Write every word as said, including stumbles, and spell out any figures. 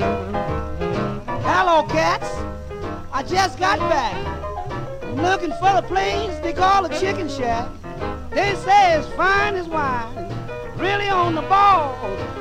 Hello, cats. I just got back. I'm looking for the place they call a chicken shack. They say it's fine as wine, really on the ball.